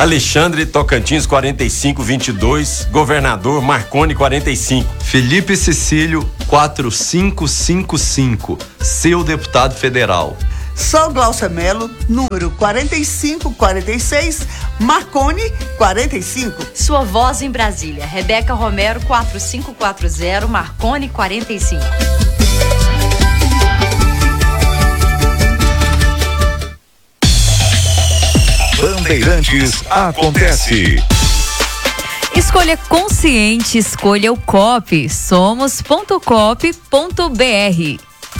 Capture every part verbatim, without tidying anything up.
Alexandre, Tocantins, quarenta e cinco vinte e dois. Governador, Marconi, quarenta e cinco. Felipe Cecílio, quatro cinco cinco cinco. Seu deputado federal. Sou Glaucia Melo, número quarenta e cinco quarenta e seis, Marconi, quarenta e cinco. Sua voz em Brasília, Rebeca Romero, quatro cinco quatro zero, Marconi, quarenta e cinco. Bandeirantes acontece. Escolha consciente, escolha o Coop. Somos ponto coop ponto br.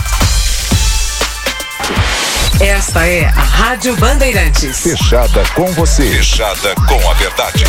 Esta é a Rádio Bandeirantes. Fechada com você. Fechada com a verdade.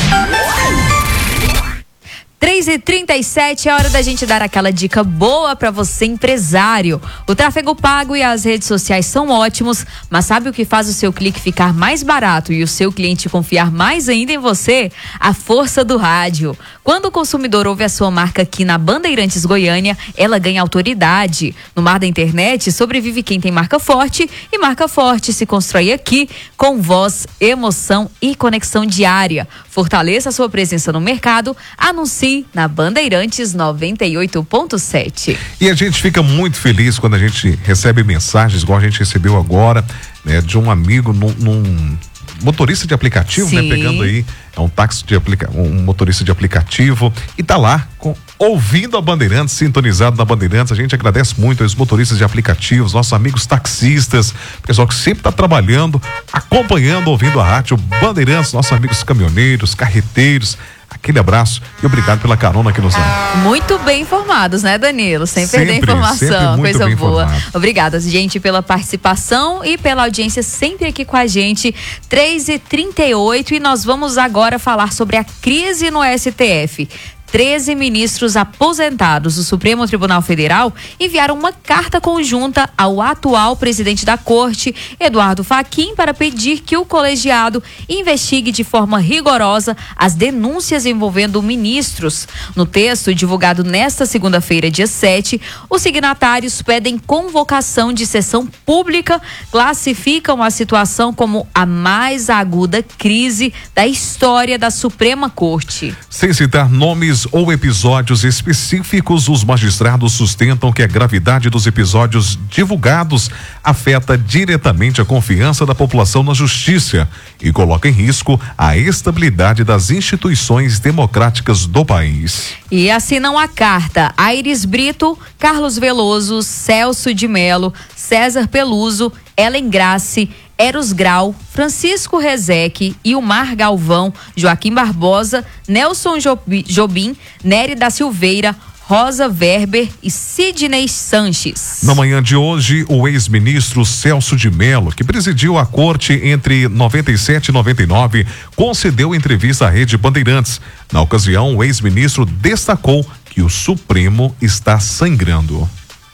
três e trinta e sete, é hora da gente dar aquela dica boa para você, empresário. O tráfego pago e as redes sociais são ótimos, mas sabe o que faz o seu clique ficar mais barato e o seu cliente confiar mais ainda em você? A força do rádio. Quando o consumidor ouve a sua marca aqui na Bandeirantes Goiânia, ela ganha autoridade. No mar da internet, sobrevive quem tem marca forte, e marca forte se constrói aqui com voz, emoção e conexão diária. Fortaleça a sua presença no mercado, anuncie na Bandeirantes noventa e oito ponto sete. E a gente fica muito feliz quando a gente recebe mensagens, igual a gente recebeu agora, né, de um amigo num, num motorista de aplicativo, Sim. né, pegando aí, é um táxi de aplica, um motorista de aplicativo, e tá lá com, ouvindo a Bandeirantes, sintonizado na Bandeirantes. A gente agradece muito aos motoristas de aplicativos, nossos amigos taxistas, pessoal que sempre tá trabalhando, acompanhando, ouvindo a rádio Bandeirantes, nossos amigos caminhoneiros, carreteiros. Aquele abraço e obrigado pela carona que nos dá. Muito bem informados, né, Danilo? Sem Sempre, perder informação, coisa bem boa. informado. Obrigada, gente, pela participação e pela audiência sempre aqui com a gente. três e trinta e oito, e nós vamos agora falar sobre a crise no S T F. treze ministros aposentados do Supremo Tribunal Federal enviaram uma carta conjunta ao atual presidente da Corte, Eduardo Fachin, para pedir que o colegiado investigue de forma rigorosa as denúncias envolvendo ministros. No texto, divulgado nesta segunda-feira, dia sete, os signatários pedem convocação de sessão pública, classificam a situação como a mais aguda crise da história da Suprema Corte. Sem citar nomes ou episódios específicos, os magistrados sustentam que a gravidade dos episódios divulgados afeta diretamente a confiança da população na justiça e coloca em risco a estabilidade das instituições democráticas do país. E assinam a carta Aires Brito, Carlos Veloso, Celso de Mello, César Peluso, Ellen Grassi, Eros Grau, Francisco Rezec, Ilmar Galvão, Joaquim Barbosa, Nelson Jobim, Nery da Silveira, Rosa Weber e Sidney Sanches. Na manhã de hoje, o ex-ministro Celso de Mello, que presidiu a corte entre noventa e sete e noventa e nove, concedeu entrevista à Rede Bandeirantes. Na ocasião, o ex-ministro destacou que o Supremo está sangrando.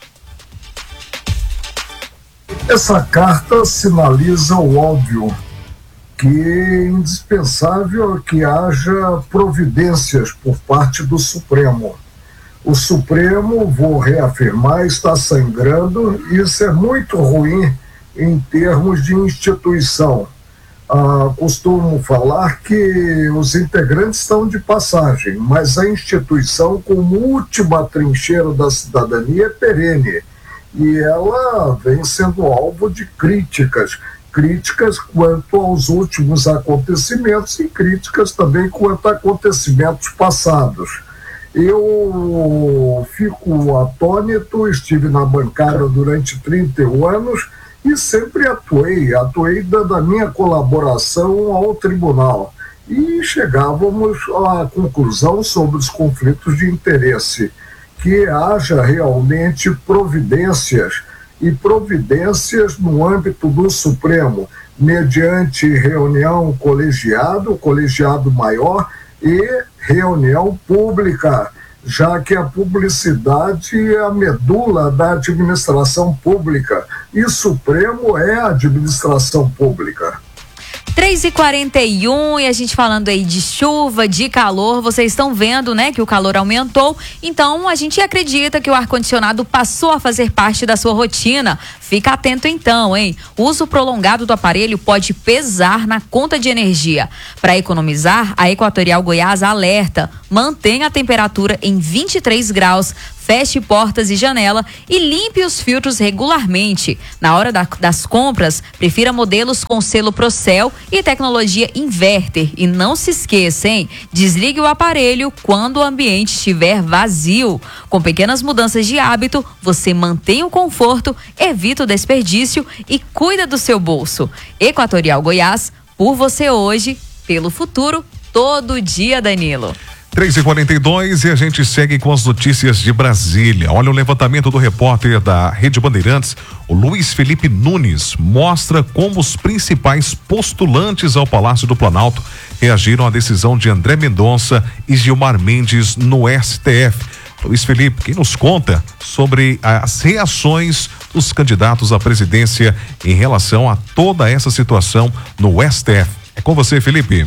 Essa carta sinaliza o óbvio, que é indispensável que haja providências por parte do Supremo. O Supremo, vou reafirmar, está sangrando, e isso é muito ruim em termos de instituição. Ah, costumo falar que os integrantes estão de passagem, mas a instituição, como última trincheira da cidadania, é perene. E ela vem sendo alvo de críticas, críticas quanto aos últimos acontecimentos e críticas também quanto a acontecimentos passados. Eu fico atônito, estive na bancada durante trinta e um anos e sempre atuei, atuei dando a minha colaboração ao tribunal. E chegávamos à conclusão sobre os conflitos de interesse, que haja realmente providências, e providências no âmbito do Supremo, mediante reunião colegiado, colegiado maior e reunião pública, já que a publicidade é a medula da administração pública, e Supremo é a administração pública. três três e quarenta e um e a gente falando aí de chuva, de calor, vocês estão vendo, né, que o calor aumentou, então a gente acredita que o ar-condicionado passou a fazer parte da sua rotina. Fica atento então, hein? O uso prolongado do aparelho pode pesar na conta de energia. Para economizar, a Equatorial Goiás alerta: mantenha a temperatura em vinte e três graus, feche portas e janela e limpe os filtros regularmente. Na hora da, das compras, prefira modelos com selo Procel e tecnologia inverter. E não se esqueça, hein? Desligue o aparelho quando o ambiente estiver vazio. Com pequenas mudanças de hábito, você mantém o conforto, evita o desperdício e cuida do seu bolso. Equatorial Goiás, por você hoje, pelo futuro, todo dia, Danilo. três e quarenta e dois e a gente segue com as notícias de Brasília. Olha, o levantamento do repórter da Rede Bandeirantes, o Luiz Felipe Nunes, mostra como os principais postulantes ao Palácio do Planalto reagiram à decisão de André Mendonça e Gilmar Mendes no S T F. Luiz Felipe, quem nos conta sobre as reações dos candidatos à presidência em relação a toda essa situação no S T F. É com você, Felipe.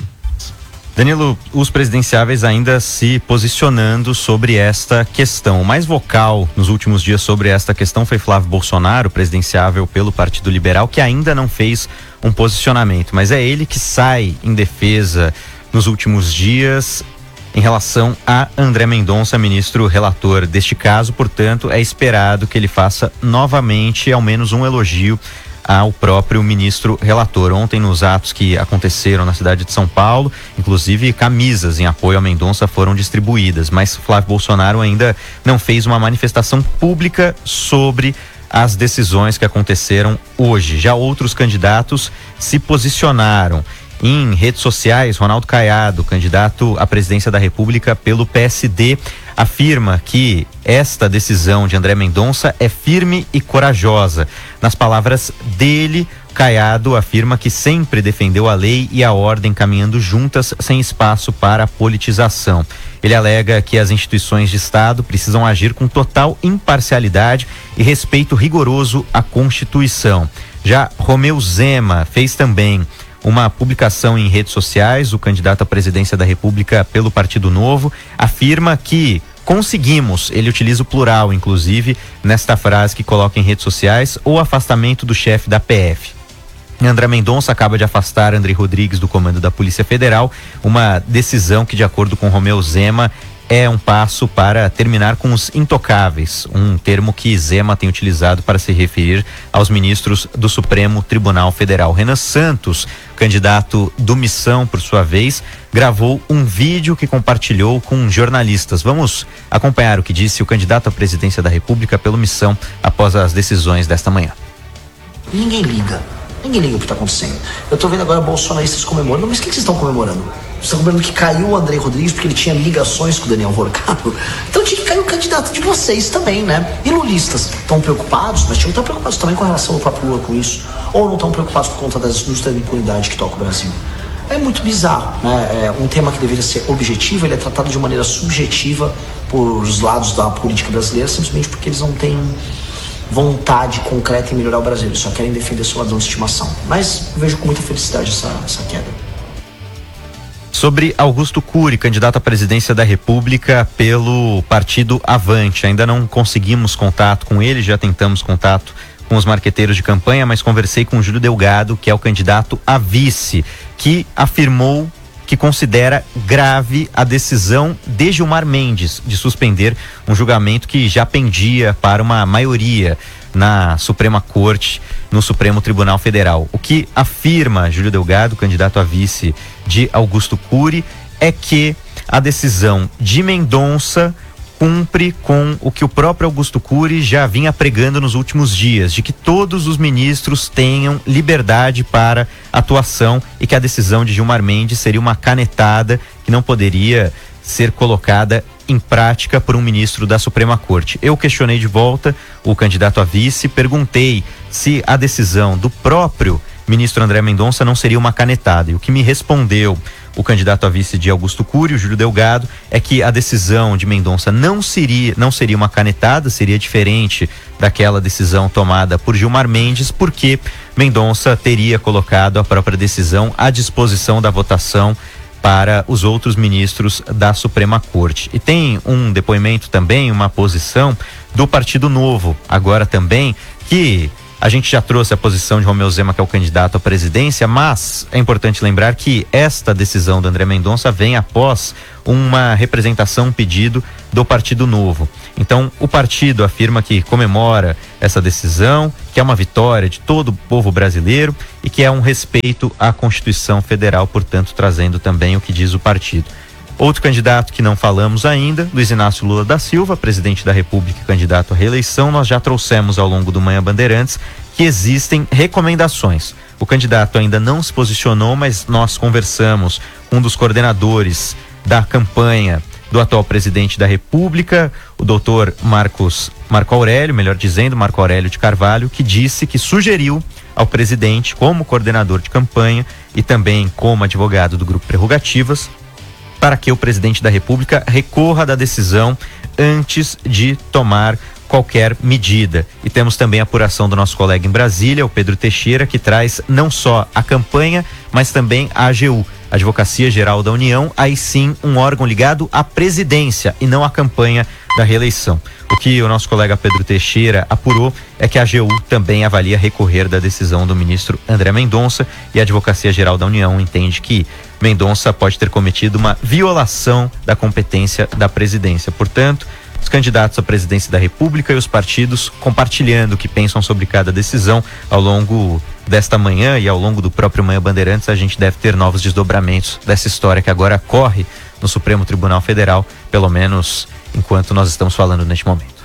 Danilo, os presidenciáveis ainda se posicionando sobre esta questão. O mais vocal nos últimos dias sobre esta questão foi Flávio Bolsonaro, presidenciável pelo Partido Liberal, que ainda não fez um posicionamento, mas é ele que sai em defesa nos últimos dias em relação a André Mendonça, ministro relator deste caso. Portanto, é esperado que ele faça novamente ao menos um elogio ao próprio ministro relator. Ontem, nos atos que aconteceram na cidade de São Paulo, inclusive camisas em apoio a Mendonça foram distribuídas, mas Flávio Bolsonaro ainda não fez uma manifestação pública sobre as decisões que aconteceram hoje. Já outros candidatos se posicionaram. Em redes sociais, Ronaldo Caiado, candidato à presidência da República pelo P S D, afirma que esta decisão de André Mendonça é firme e corajosa. Nas palavras dele, Caiado afirma que sempre defendeu a lei e a ordem caminhando juntas, sem espaço para politização. Ele alega que as instituições de Estado precisam agir com total imparcialidade e respeito rigoroso à Constituição. Já Romeu Zema fez também uma publicação em redes sociais. O candidato à presidência da República pelo Partido Novo afirma que conseguimos, ele utiliza o plural, inclusive, nesta frase que coloca em redes sociais, o afastamento do chefe da P F. André Mendonça acaba de afastar André Rodrigues do comando da Polícia Federal, uma decisão que, de acordo com Romeu Zema, é um passo para terminar com os intocáveis, um termo que Zema tem utilizado para se referir aos ministros do Supremo Tribunal Federal. Renan Santos, candidato do Missão, por sua vez, gravou um vídeo que compartilhou com jornalistas. Vamos acompanhar o que disse o candidato à presidência da República pelo Missão após as decisões desta manhã. Ninguém liga. Ninguém liga o que está acontecendo. Eu tô vendo agora bolsonaristas comemorando, mas o que, que vocês estão comemorando? Vocês estão comemorando que caiu o André Rodrigues porque ele tinha ligações com o Daniel Vorcado? Então tinha que cair o candidato de vocês também, né? E lulistas estão preocupados, mas tinham que estar preocupados também com relação ao próprio Lula com isso, ou não estão preocupados por conta das indústrias da impunidade que toca o Brasil. É muito bizarro, né? É um tema que deveria ser objetivo, ele é tratado de maneira subjetiva por os lados da política brasileira, simplesmente porque eles não têm vontade concreta em melhorar o Brasil, eles só querem defender sua ladrão de estimação. Mas eu vejo com muita felicidade essa, essa queda. Sobre Augusto Cury, candidato à presidência da República pelo Partido Avante. Ainda não conseguimos contato com ele, já tentamos contato com os marqueteiros de campanha, mas conversei com o Júlio Delgado, que é o candidato a vice, que afirmou que considera grave a decisão de Gilmar Mendes de suspender um julgamento que já pendia para uma maioria na Suprema Corte, no Supremo Tribunal Federal. O que afirma Júlio Delgado, candidato a vice de Augusto Cury, é que a decisão de Mendonça cumpre com o que o próprio Augusto Cury já vinha pregando nos últimos dias, de que todos os ministros tenham liberdade para atuação e que a decisão de Gilmar Mendes seria uma canetada que não poderia ser colocada em prática por um ministro da Suprema Corte. Eu questionei de volta o candidato a vice, perguntei se a decisão do próprio ministro André Mendonça não seria uma canetada. E o que me respondeu o candidato a vice de Augusto Cury, o Júlio Delgado, é que a decisão de Mendonça não seria, não seria uma canetada, seria diferente daquela decisão tomada por Gilmar Mendes, porque Mendonça teria colocado a própria decisão à disposição da votação para os outros ministros da Suprema Corte. E tem um depoimento também, uma posição do Partido Novo, agora também, que a gente já trouxe a posição de Romeu Zema, que é o candidato à presidência, mas é importante lembrar que esta decisão do André Mendonça vem após uma representação, um pedido do Partido Novo. Então, o partido afirma que comemora essa decisão, que é uma vitória de todo o povo brasileiro e que é um respeito à Constituição Federal, portanto, trazendo também o que diz o partido. Outro candidato que não falamos ainda, Luiz Inácio Lula da Silva, presidente da República e candidato à reeleição. Nós já trouxemos ao longo do Manhã Bandeirantes que existem recomendações. O candidato ainda não se posicionou, mas nós conversamos com um dos coordenadores da campanha do atual presidente da República, o doutor Marcos, Marco Aurélio, melhor dizendo, Marco Aurélio de Carvalho, que disse que sugeriu ao presidente, como coordenador de campanha e também como advogado do Grupo Prerrogativas, para que o presidente da República recorra da decisão antes de tomar qualquer medida. E temos também a apuração do nosso colega em Brasília, o Pedro Teixeira, que traz não só a campanha, mas também a A G U, Advocacia Geral da União, aí sim um órgão ligado à presidência e não à campanha da reeleição. O que o nosso colega Pedro Teixeira apurou é que a A G U também avalia recorrer da decisão do ministro André Mendonça, e a Advocacia Geral da União entende que Mendonça pode ter cometido uma violação da competência da presidência. Portanto, os candidatos à presidência da República e os partidos compartilhando o que pensam sobre cada decisão ao longo desta manhã e ao longo do próprio Manhã Bandeirantes. A gente deve ter novos desdobramentos dessa história que agora corre no Supremo Tribunal Federal, pelo menos enquanto nós estamos falando neste momento.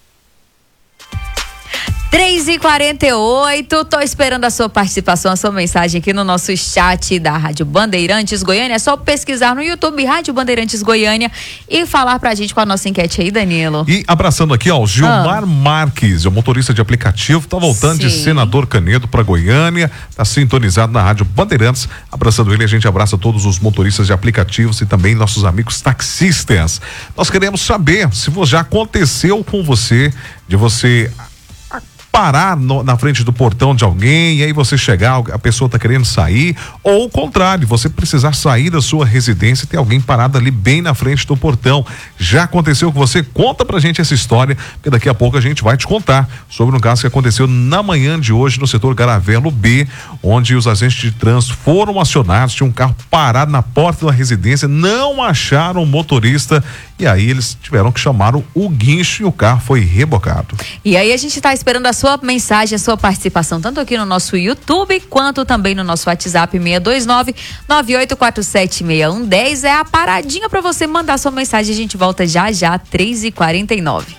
três e quarenta e oito, tô esperando a sua participação, a sua mensagem aqui no nosso chat da Rádio Bandeirantes Goiânia. É só pesquisar no YouTube Rádio Bandeirantes Goiânia e falar pra gente com a nossa enquete aí, Danilo. E abraçando aqui, ó, o Gilmar ah. Marques, é o motorista de aplicativo, tá voltando Sim. de Senador Canedo pra Goiânia, tá sintonizado na Rádio Bandeirantes. Abraçando ele, a gente abraça todos os motoristas de aplicativos e também nossos amigos taxistas. Nós queremos saber se já aconteceu com você, de você parar no, na frente do portão de alguém e aí você chegar, a pessoa tá querendo sair, ou o contrário, você precisar sair da sua residência e ter alguém parado ali bem na frente do portão. Já aconteceu com você? Conta pra gente essa história, porque daqui a pouco a gente vai te contar sobre um caso que aconteceu na manhã de hoje no setor Garavelo B, onde os agentes de trânsito foram acionados, tinha um carro parado na porta da residência, não acharam o motorista e aí eles tiveram que chamar o guincho e o carro foi rebocado. E aí a gente tá esperando a sua mensagem, a sua participação, tanto aqui no nosso YouTube, quanto também no nosso WhatsApp seis dois nove, nove oito quatro sete, seis um um zero. É a paradinha para você mandar sua mensagem. A gente volta já já, três e quarenta e nove.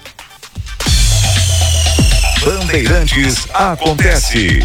Bandeirantes acontece.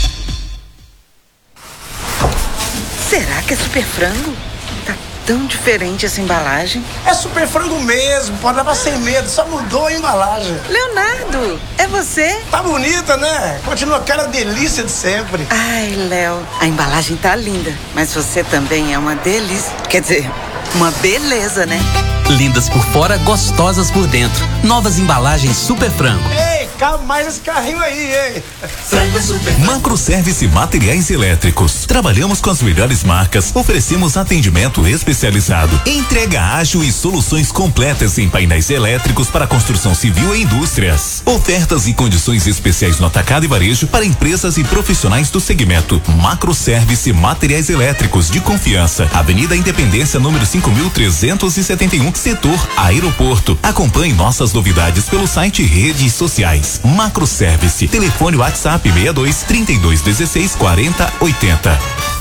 Será que é super frango? Tá tão diferente essa embalagem. É super frango mesmo, pode levar sem medo, só mudou a embalagem. Leonardo, é você? Tá bonita, né? Continua aquela delícia de sempre. Ai, Léo, a embalagem tá linda, mas você também é uma delícia. Quer dizer, uma beleza, né? Lindas por fora, gostosas por dentro. Novas embalagens Super Frango. Ei, cabe mais esse carrinho aí, hein? Frango Super. Macroservice Materiais Elétricos. Trabalhamos com as melhores marcas, oferecemos atendimento especializado, entrega ágil e soluções completas em painéis elétricos para construção civil e indústrias. Ofertas e condições especiais no atacado e varejo para empresas e profissionais do segmento. Macroservice Materiais Elétricos de confiança. Avenida Independência, número cinco mil trezentos e setenta e um, setor Aeroporto. Acompanhe nossas novidades pelo site e redes sociais. Macroservice. Telefone WhatsApp seis dois, trinta e dois dezesseis, quarenta, oitenta.